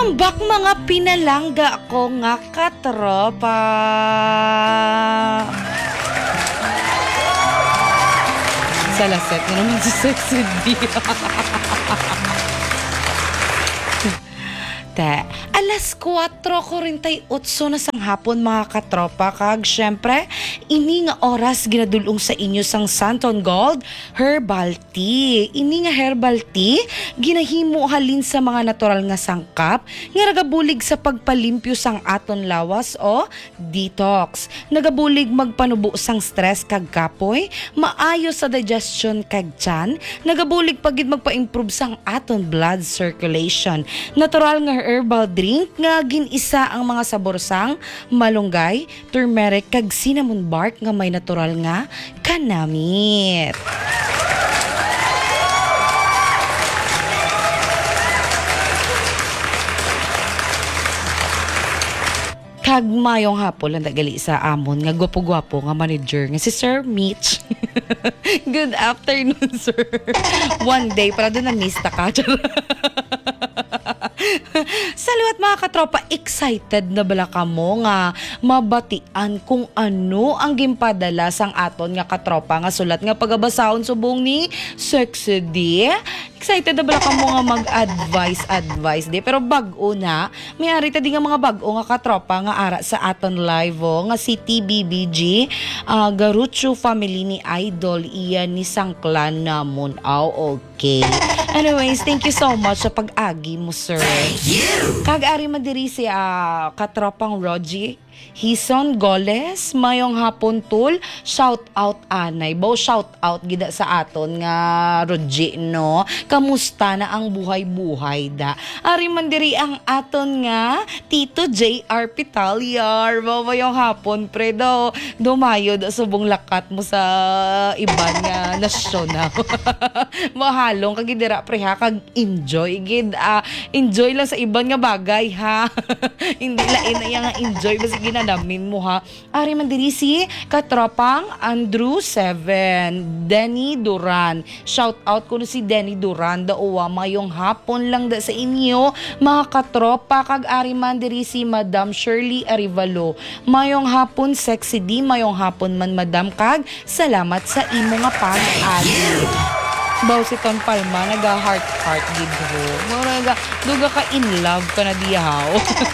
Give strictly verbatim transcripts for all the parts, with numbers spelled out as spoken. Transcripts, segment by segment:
Tambak mga pinalangga ko nga katropa. Sa laset na naman si Sexy D. Te, alas kwatro kuwarenta y otso na sang hapon mga katropa, kag syempre ini nga oras ginadulong sa inyo sang Santon Gold Herbal Tea. Ini nga herbal tea ginahimo halin sa mga natural nga sangkap nga nagabulig sa pagpalimpyo sang aton lawas o detox. Nagabulig magpanubo sang stress kag kapoy, maayo sa digestion kag tiyan, nagabulig pagid magpa-improve sang aton blood circulation. Natural nga herbal drink nga ginisa ang mga sabor sang malunggay, turmeric kag cinnamon bark nga may natural nga kanamit. Kag mayong hapon lang dagali sa amon nga gwapo-gwapo nga manager nga si Sir Mitch. Good afternoon, sir. One day para doon na miss ta ka. Saluat mga katropa, excited na bala ka mo nga mabatian kung ano ang gimpadala sang aton nga katropa nga sulat nga pagabasahon subong ni Sexy D. Excited na bala ka mo nga mag-advise advice di, pero bag-o na may ari ta di nga mga bag-o nga katropa nga ara sa aton live o nga si T B B G uh, Garucho family ni Idol iyan ni sang clan namon. Oh, okay. Anyways, thank you so much sa pag-agi mo, sir. Kag-ari madiri si uh, katropang Rogie Hison Goles, mayong hapon tul, shout out anay. Bo shout out gida sa aton nga Rogie, no? Kamusta na ang buhay-buhay da? Ari mandiri ang aton nga Tito J R Pitalyar. Bo mayong hapon pre do, dumayo da subong lakat mo sa iban nga nasyonal. Mahalong kag dira pre ha, kag enjoy gid, uh, enjoy lang sa iban nga bagay ha. Hindi lain na yang enjoy basta ginanamin mo ha. Ari man diri si katropang Andrew seven, Denny Duran. Shout out ko si Denny Duran da uwa mayong hapon lang da sa inyo mga katropa. Kag ari man diri si Madam Shirley Arivalo. Mayong hapon Sexy D, mayong hapon man Madam, kag salamat sa imo nga pag-agi. Baw si Ton Palma, naga-heart-heart gid ho. Naga, duga ka in love ka na diyaw.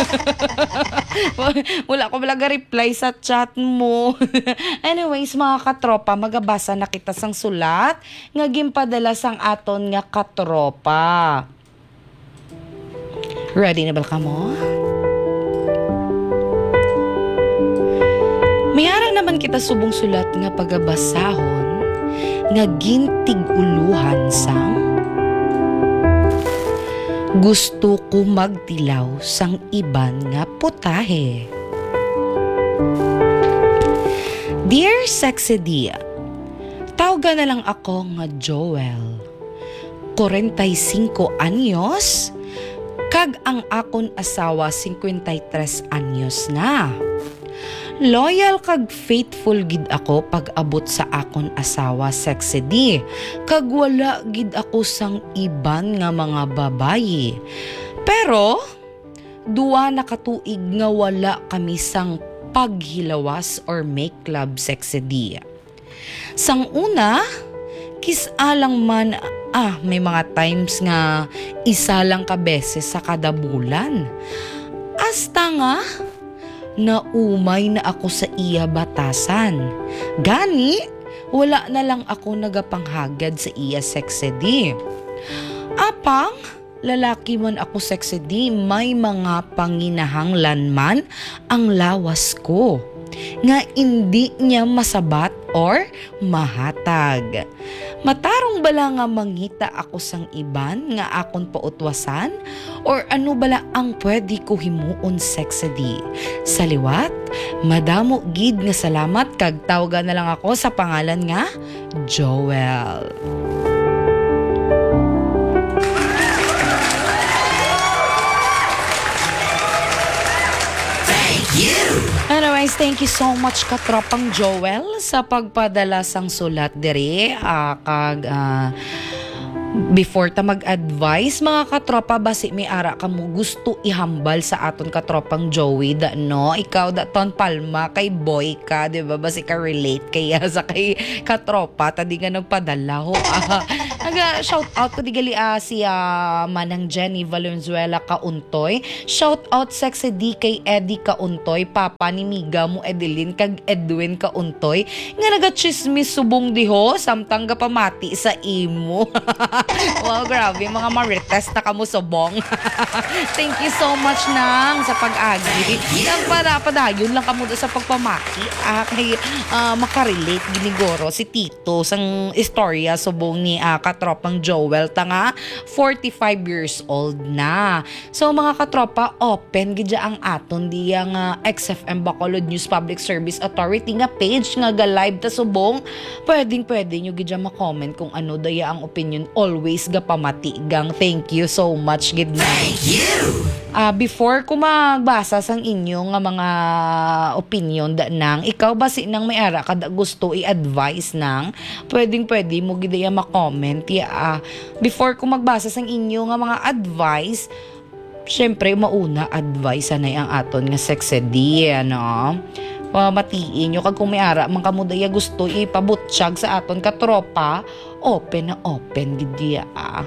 Wala ko malaga reply sa chat mo. Anyways, mga katropa, magabasa na kita sang sulat nga gimpadala sang aton nga katropa. Ready na ba ka mo? Mayarang naman kita subong sulat nga pagabasahon nga gintig-uluhan sang gusto ko magtilaw sang iban nga putahe. Dear Sexy D, tawga na lang ako nga Joel. forty-five anyos, kag ang akon asawa fifty-three anyos na. Loyal kag faithful gid ako pag abot sa akon asawa Sexy D. Kag wala gid ako sang iban nga mga babayi. Pero duwa na katuig nga wala kami sang paghilawas or make love Sexy D. Sang una, kisa lang man, ah may mga times nga isa lang ka beses sa kada bulan. Hasta nga naumay na ako sa iya batasan. Gani, wala na lang ako nagapanghagad sa iya Sexy D. Apang, lalaki man ako Sexy D, may mga panginahanglan man ang lawas ko nga hindi niya masabat or mahatag. Matarong bala nga mangita ako sang iban nga akon pautwasan or ano bala ang pwede ko himuon Sexy D. Sa liwat, madamo gid nga salamat kag tawga na lang ako sa pangalan nga Joel. Anyways, thank you so much katropang Joel sa pagpadala sang sulat diri. Uh, kag uh, Before ta mag-advise mga katropa, basi may ara ka mo gusto ihambal sa aton katropang Joey da no, ikaw da ton palma kay boy ka, di ba? Basi ka relate kaya sa kay katropa ta di nga nagpadala ho. Ah, naga shout out ko di gali ah, si ah, Manang Jenny Valenzuela Kauntoy, shout out sexy D kay Eddie Kauntoy, papa ni miga mo Edeline kag Edwin Kauntoy nga naga chismis subong diho samtang ga pamati sa imo. Wow, grabe. Mga marites na kamusubong. Thank you so much nang sa pag-agi. Nang para padayon lang kamo sa pagpamaki. Ah, kay ah, makarelate ginigoro si Tito sang istorya subong ni ah, katropang Joel. Tanga, forty-five years old na. So mga katropa, open gidya ang aton diyang uh, X F M Bacolod News Public Service Authority nga page nga ga-live ta subong. Pwedeng pwede nyo gidya ma-comment kung ano daya ang opinion always ga pamatigang. Thank you so much, good night. Thank you! Uh, before ko magbasa sang inyo nga mga opinion da nang, ikaw ba si nang may ara kada gusto i-advise nang, pwedeng pwede mo gidaya ma-comment. Yeah, uh, before ko magbasa sang inyo nga mga advice, syempre mauna advice anay ang aton nga sexedy, ano? Pamatiin nyo kag kung may ara man kamo daya gusto ipabutsyag sa aton katropa, open na open gidya. Ah,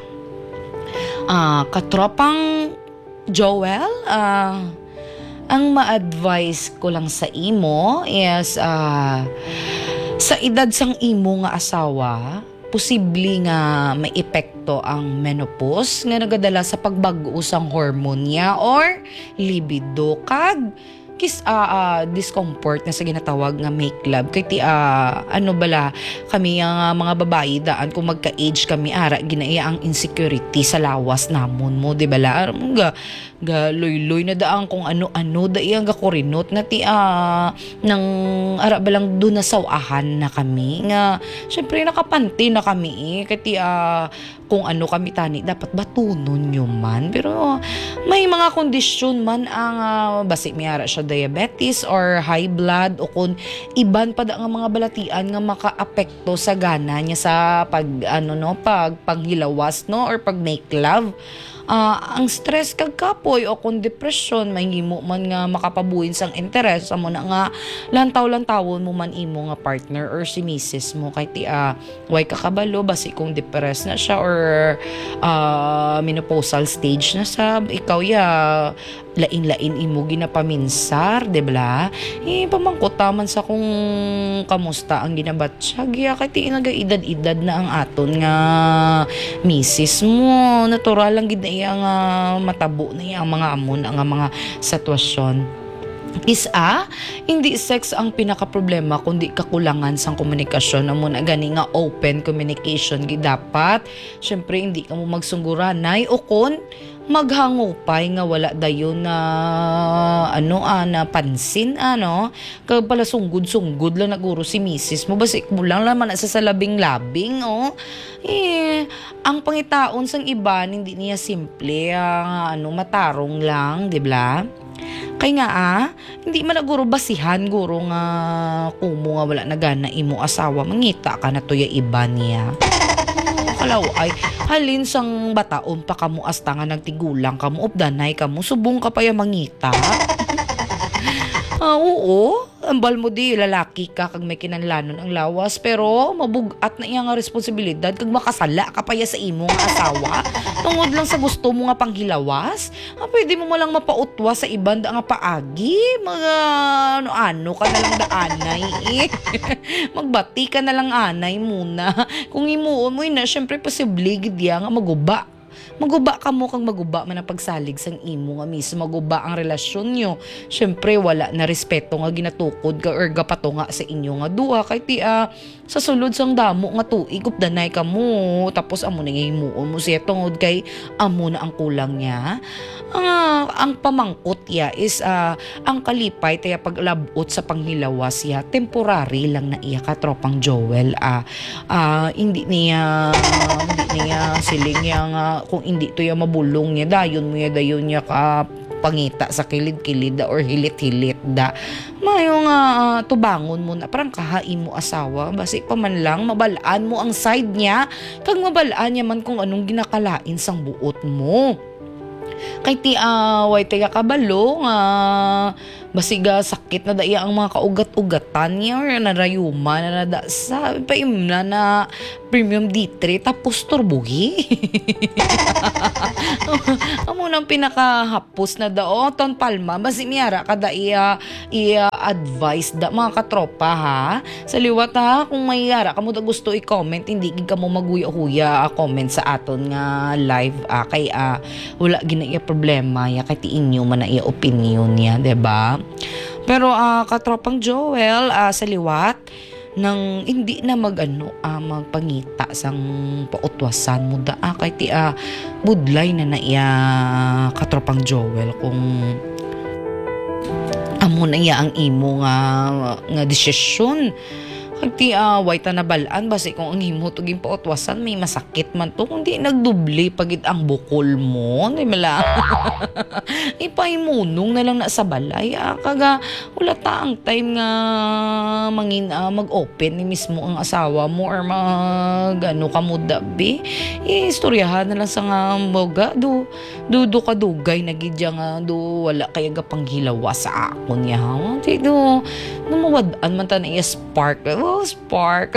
uh, katropang Joel, ah, uh, ang ma-advise ko lang sa imo is uh, sa edad sang imo nga asawa, posible nga may epekto ang menopause nga nagadala sa pagbag-o sang hormone niya or libido kag kis uh, uh, discomfort na sa ginatawag nga make love kay ti uh, ano bala kami ang uh, mga babae daan kung magka-age kami ara ginaya ang insecurity sa lawas namon mo, di bala ga ga loy-loy na daan kung ano-ano dai ang gakurinot na ti uh, nang ara balang do na sawahan na kami nga syempre nakapanti na kami eh, kay ti uh, kung ano kami tani dapat batunon nyo man, pero may mga kondisyon man ang uh, basi miyara siya diabetes or high blood o kung iban pa da nga mga balatian nga makaapekto sa gana niya sa pag ano no pag panghilawas no or pag make love. Uh, ang stress kag kapoy o kung depression mahimo man nga makapabuhin sang interes amo na nga lantaw-lantawon mo man imo nga partner or si misis mo kay ti uh, way kakabalo basi kung depressed na siya or uh, menopausal stage na sa ikaw ya lain-lain imo ginapaminsar, di ba? Eh, pamangkot taman sa kung kamusta ang ginabatsyag. Ya, kaya ti nag-edad-edad na ang aton nga misis mo. Natural lang gid na iya nga matabo na iya ang mga amon, ang mga sitwasyon. Isa, hindi sex ang pinaka-problema kundi kakulangan sang komunikasyon. Amo na gani nga open communication gid dapat. Syempre hindi ka mo magsungguranay o kon maghangupay nga wala dayon na ano ah, na pansin ano kag pala sunggod-sunggod lang naguro si misis mo basi mo lang naman sa salabing-labing oh eh ang pangitaon sang iba hindi niya simple ang ano matarong lang, di ba? Kay nga ah, hindi man naguro basihan guro nga kumo nga wala nagana imo asawa mangita ka na to ya iba niya. Kalaw ay halin sang bataon pa kamo asta nga nagtigulang kamo updanay kamo subong ka pa ya mangita. Ah, oo, ambal mo di lalaki ka kag may kinanlanon ang lawas pero mabugat na iya nga responsibilidad kag makasala ka pa ya sa imo nga asawa tungod lang sa gusto mo nga panghilawas. Ah, pwede mo malang mapautwa sa iban da nga paagi mga ano-ano ka na lang da anay eh. Magbati ka na lang anay muna kung imuon mo na syempre posible gid ya nga maguba maguba ka mo kang maguba man ang pagsalig sang imo nga mismo maguba ang relasyon nyo. Syempre wala na respeto nga ginatukod ka or gapato nga sa inyo nga duha kay ti uh, sa sulod sang damo nga tuig updanay ka mo tapos amo na himuon mo siya tungod kay amo na ang kulang niya. Uh, ang pamangkot ya is uh, ang kalipay taya paglabot sa panghilawas ya temporary lang na iya katropang Joel ah uh, uh, hindi niya hindi niya siling yang uh, kung hindi to ya mabulong niya dayon mo ya dayon niya ka pangita sa kilid-kilid da or hilit-hilit da. Mayo nga uh, tubangon mo na parang kahain mo asawa basi pa man lang mabalaan mo ang side niya kag mabalaan niya man kung anong ginakalain sang buot mo. Kay ti away uh, taga kabalo nga basiga sakit na daya ang mga kaugat-ugatan niya or narayuma na nada sa paim na na premium D three tapos turbuhi. Amo nang pinakahapos na dao ton palma basi miyara kada iya iya advice da mga katropa ha sa liwat ha kung may yara kamo da gusto i-comment hindi gid kamo maguya-huya comment sa aton nga live ah, kay ah, wala gina iya problema ya kay ti inyo man na iya opinion niya, diba? Pero uh, katropang Joel uh, sa liwat nang hindi na magano uh, magpangita sang pautwasan mo da ah, kay ti uh, budlay na na iya katropang Joel kung amo na iya ang imo nga nga desisyon. Kag ti uh, way ta nabalaan basi kung ang himo to ginpautwasan may masakit man to kundi nagdubli pagid ang bukol mo di mala. Ipaimunong na lang na sa balay ah, kaga wala ta ang time nga mangin uh, mag-open ni mismo ang asawa mo or mag ano ka mo dabi istoryahan na lang sa nga moga do do do kadugay na gid nga do wala kay gapanghilawa sa akon niya ti do namawadaan man ta na iya spark. Oh, spark.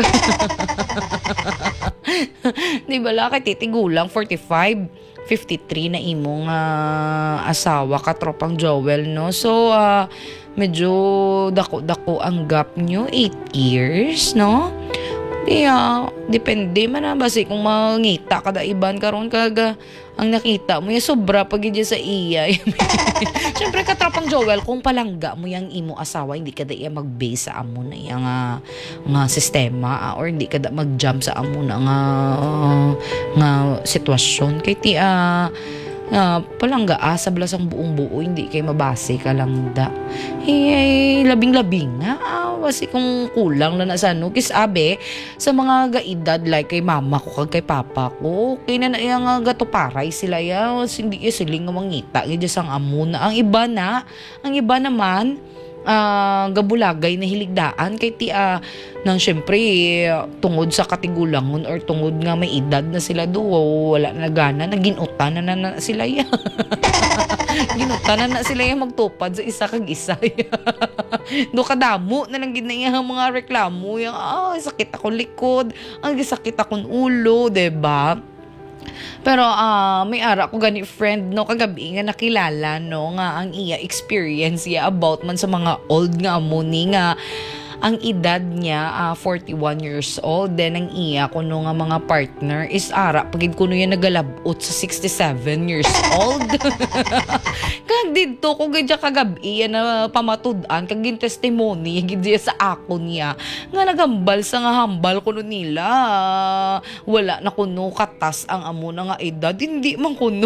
Di ba la kay titigulang forty-five, fifty-three na imong uh, asawa katropang Joel no. So uh, medyo dako-dako ang gap nyo eight years no. Di uh, depende man na basi kung mangita kada iban karon kaga ang nakita mo yung sobra pag sa iya. Siyempre katropang Joel kung palangga mo yung imo asawa hindi ka da iya mag-base sa amo na yung nga, nga sistema or hindi ka da mag-jump sa amo na nga, uh, nga sitwasyon kay ti uh, Uh, palangga asa blas ang buong buo hindi kay mabase ka lang da eh, labing-labing nga ah, kasi kung kulang na nasa ano kis abe sa mga gaedad like kay mama ko kag kay papa ko kay na yang gato paray sila ya hindi ya siling nga mangita gid sang amo na ang iba na ang iba naman uh, gabulagay na hiligdaan kay ti uh, nang syempre uh, tungod sa katigulangon or tungod nga may edad na sila do wala na gana naginutan na, na, na sila ya ginutan na, na sila ya magtupad sa isa kag isa do kadamo na lang gid na iya mga reklamo yang ah sakit akong likod ang sakit akong ulo diba. Pero uh, may ara ko gani friend no kagabi nga nakilala no nga ang iya experience ya about man sa mga old nga amo ni nga ang edad niya uh, forty-one years old then ang iya kuno nga mga partner is ara pagid kuno yan nagalabot sa sixty-seven years old. Kag didto ko gadya kagabi yan na pamatud-an kag gin testimony gid sa ako niya nga nagambal sa nga hambal kuno nila wala na kuno katas ang amo na nga edad hindi man kuno.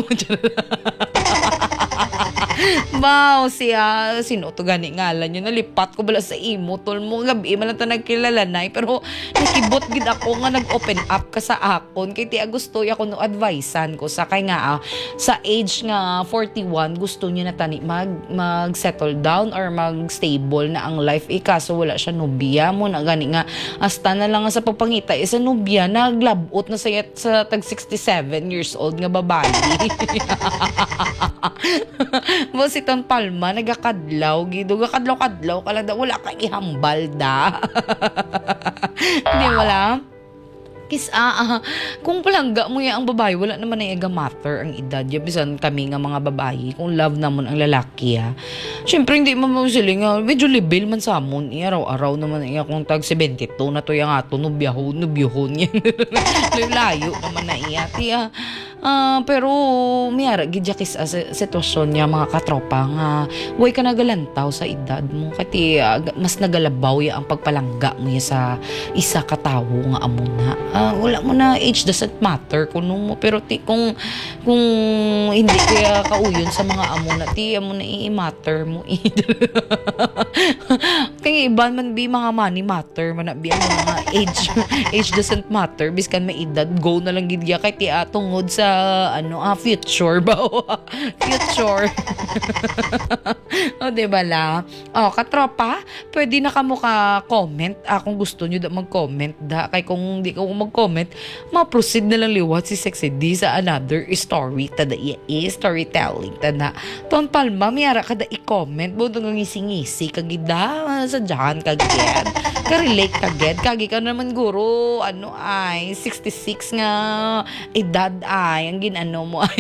Wow, siya sino to gani ngalan niya nalipat ko bala sa imo tol mo gabi man lang ta nagkilala nay pero nakibot gid ako nga nag-open up ka sa akon kay ti gusto ya kuno advicean ko sa kay nga uh, sa age nga forty-one gusto niya na tani mag mag settle down or mag stable na ang life eh kaso wala siya nobya mo na gani nga hasta na lang sa pagpangita isa nobya naglabot na sa sa tag sixty-seven years old nga babae. Mo si Ton Palma nagakadlaw gido gakadlaw-kadlaw kala da wala kang ihambal da. Hindi wala. Kis ah, ah kung palangga mo ya ang babae wala naman ay aga matter ang edad ya bisan kami nga mga babae kung love namon ang lalaki ha. Syempre hindi man mo sila nga medyo level man sa amon iya araw-araw naman iya kung tag seventy-two na to yang ato no biyahon no biyahon yan. Layo naman na iya tiya. Uh, pero miyara gidya kis uh, sitwasyon niya mga katropa nga way ka nagalantaw sa edad mo kati uh, mas nagalabaw ya ang pagpalangga mo ya sa isa ka tawo nga amo na uh, wala mo na age doesn't matter kuno mo pero ti kung kung hindi kaya kauyon sa mga amo na ti amo na i-matter mo kaya iban man bi mga money matter man na bi ang mga age age doesn't matter biskan may edad go na lang gidya kay ti uh, tungod sa sa ano ah, future ba? Future. O, di ba la? O, katropa, pwede na kamo ka comment ah, kung gusto nyo da mag-comment da. Kay kung di ka mag-comment, ma-proceed na lang liwat si Sexy D sa another story. Tada iya storytelling. Tada. Ton Palma, mayara ka da i-comment. Buto nga ngisi-ngisi. Kagida, sa dyan, kagyan. Ka-relate kagyan. Kagi ka naman guro, ano ay, sixty-six nga edad ay, ang ginano mo ay.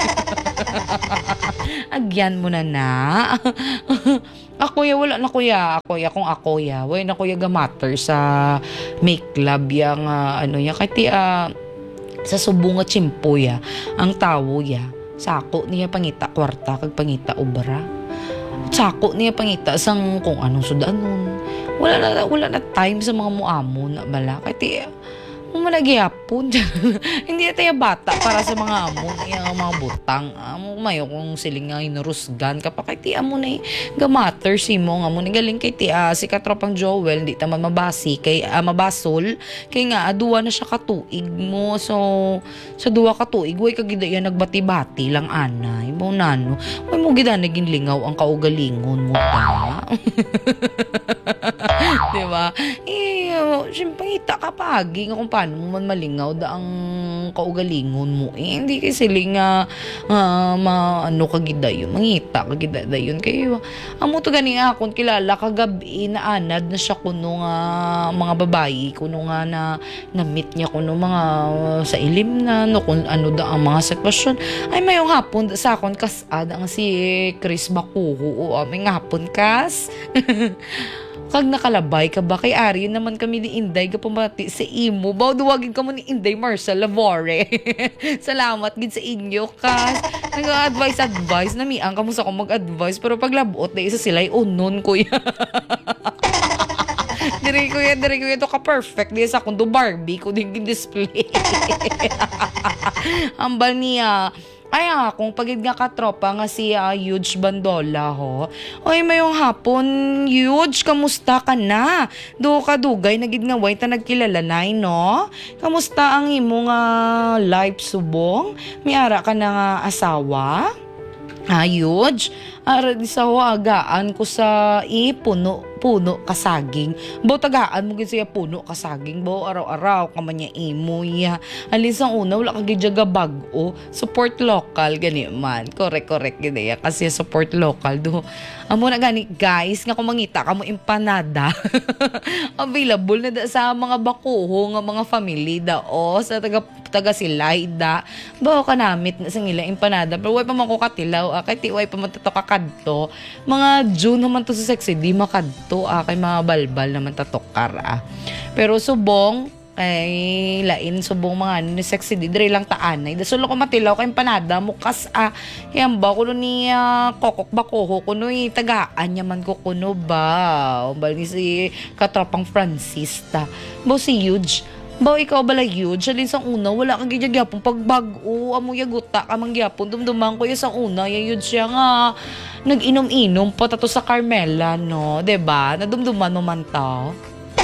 Agyan mo na na. Ako ya, wala na kuya. Ako ya, kung ako ya. Wala na kuya gamatter sa make love yang uh, ano ya. Kaya uh, sa subong nga chimpo ya. Ang tawo ya. Sako niya pangita kwarta kag pangita obra. Sako niya pangita sang kung anong sudanon. Wala na, wala na time sa mga muamo na bala. Kaya kung malagyapon, hindi na tayo bata para sa mga amo, yung mga butang. Amo, mayo kung siling nga inurusgan ka pa, kay ti amo na gamatter si mo, nga mo galing kay ti uh, si katropang Joel, hindi taman mabasi, kay uh, mabasol, kay nga aduwa na siya katuig mo, so sa duwa katuig, way kagida yan nagbati-bati lang anay, mo nano, way mo gida naging lingaw ang kaugalingon mo da. Diba? Eh, siyempre, ita ka pagi nga kung paano mo man malingaw da ang kaugalingon mo. Eh, hindi kasi nga uh, ma, ano kagida yun. Mangita kagida da yun. Kaya, amo to gani akon kilala kagabi na anad na siya kuno nga mga babae. Kuno nga na na-meet niya kuno mga uh, sa ilim na no, kung ano da ang mga sitwasyon. Ay, mayong hapon da sa akon kas ada nga si Chris Bakuho. O, may hapon kas. Kag nakalabay ka ba kay Ari naman kami ni Inday ka pumati sa imo. Baw duwagin ka mo ni Inday Marcel Lavore. Salamat gid sa inyo kas. Nag-advise advice na miang kamo sa ko mag-advise pero pag labot na isa sila unon kuya. Dire kuya, dire kuya to ka perfect di sa kundo Barbie ko din display. Ambal niya. Ay ah, kung pagid nga katropa nga si uh, Huge Bandola ho. Oy, mayong hapon, Huge, kamusta ka na? Do ka dugay, nagid nga way ta nagkilalanay, no? Kamusta ang imo nga life subong? May ara ka na nga asawa? Ah, Huge? Ara di sa agaan ko sa ipuno puno kasaging. Bo tagaan mo gid siya puno kasaging. Bo araw-araw ka man niya imo ya. Alin sa una wala ka gid bag-o. Support local gani man. Correct correct gid ya kasi support local do. Amo na gani guys nga kung mangita ka mo empanada. Available na da sa mga bakuho nga mga family da o sa taga taga silay da. Bo ka namit na sa ila empanada pero way pa man ko katilaw. Ah, kay ti way pa man to kakadto. Mga June naman to sa Sexy di makadto ah, kay mga balbal naman tatokar ah. Pero subong ay lain subong mga ano ni Sexy di dire lang taanay. Dasulo ko matilaw kay empanada mukas ah. Yan ba kuno ni uh, kokok bakoho kuno i tagaan yaman ko kuno ba. Bal ni si katropang Francista. Bo si Huge. Baw ikaw bala Huge, alin sa una, wala kang gigyapon pagbago, amo yaguta ka mangyapon, dumduman ko yung sa una, yung Huge siya nga, nag-inom-inom pa tato sa Carmela, no? Diba? Nadumduman mo man to.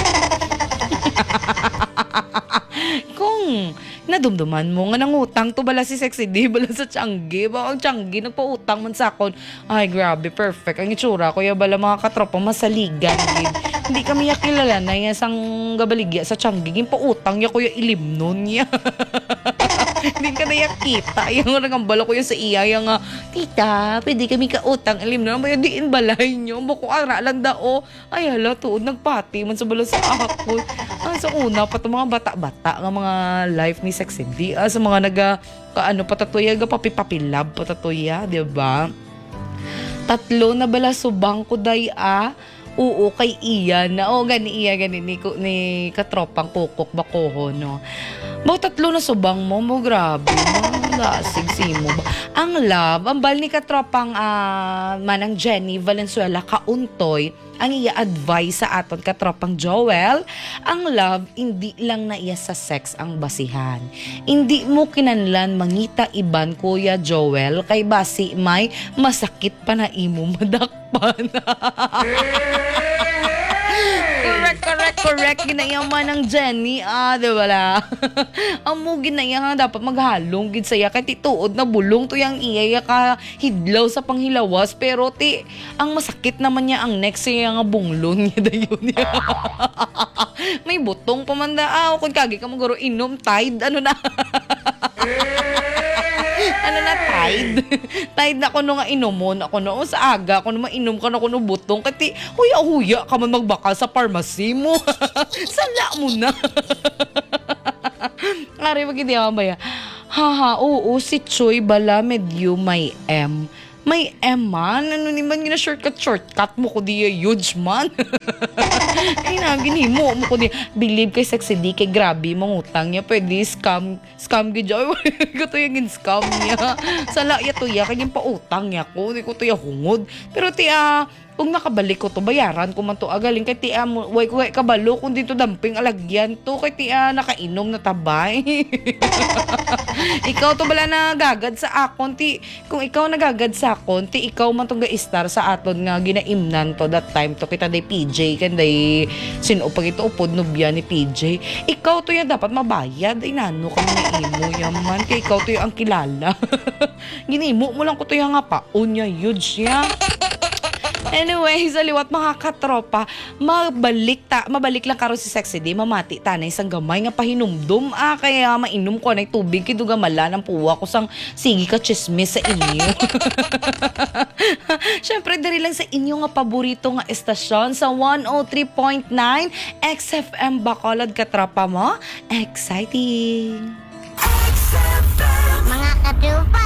Kung nadumduman mo nga nangutang to bala si Sexy D, bala sa Tiangge, ba ang Tiangge, nagpautang man sa akon, ay grabe, perfect, ang itsura ko, ya bala mga katropa, masaligan, gid. Hindi kami yakilala na yung isang gabaligya sa Tiangge. Yung pautang niya kuya ilim nun niya. Hindi ka na yakita. Yung nagambala ko yung sa iya. Yung uh, tita, pwede kami kautang ilim nun. Baya diin balay niyo. Bako ara lang dao. Ay hala, tuod nagpati man sa bala sa ako. Ah, sa una pa itong mga bata-bata ng mga life ni Sexy D. Ah, sa mga naga, kaano patatuya, papi-papilab patatuya, diba? Tatlo na bala subang ko day ah. Oo, kay iya na. O, gani iya, gani ni, ni katropang kukok bakoho, no? Baw tatlo na subang mo, mo grabe. Lasig si mo ba? Ang love, ang bal ni katropang uh, manang Jenny Valenzuela kauntoy, ang iya advice sa aton katropang Joel, ang love, hindi lang na iya sa sex ang basihan. Hindi mo kinanlan mangita iban, Kuya Joel, kay basi may masakit pa na imo madakpan. Correct, correct, correct. Ginayaman ng Jenny, ah, di ba la? Amo, ginaya nga dapat maghalong, gid saya, kay tituod na bulong to yung iyaya ka hidlaw sa panghilawas, pero ti, ang masakit naman niya ang next siya nga bunglon niya dayon niya. May butong pamanda, ah, kung kagi ka maguro inom, tide, ano na? Ano na, tide? Tide na ako nung nga inomon. Ako no, sa aga, ako nung mainom ka na ako nung butong. Kati, huya-huya ka man magbakal sa pharmacy mo. Sala mo na. Ari, magindi ako ba ya? Haha, oo, si Choy bala medyo may M. May M man? Ano naman yun na shortcut-shortcut mo ko di huge man? Ay na, ginimo mo ko di. Believe kay Sexy D, kay grabe mong utang niya. Pwede scam, scam gid ay ko to yung scam niya. Sala ya to ya, kaya pa utang niya ko. Di ko to ya hungod. Pero ti ah, kung nakabalik ko to, bayaran ko man to agaling. Kay ti ah, way ko kabalo, kung dito damping alagyan to. Kay ti ah, nakainom na tabay. Ikaw to bala nagagad sa akon ti, kung ikaw nagagad sa akon ti ikaw man tong ga-star sa aton nga ginaimnan to that time to kita day P J kanday sino pag ito upod nobya ni P J, ikaw to yan dapat mabayad ay nano kami ni imo yaman kay ikaw to yung ang kilala. Ginimo mo lang ko to yung nga paon niya huge ya. Anyway, sa liwat mga katropa, mabalik ta, mabalik lang karon si Sexy D, mamati tanay sang gamay nga pahinumdum, ah, kaya mainom ko na tubig kiduga mala ng puwa ko sang sige ka chismis sa inyo. Syempre diri lang sa inyo nga paborito nga estasyon sa one oh three point nine X F M Bacolod, katropa mo. Exciting! Mga katropa,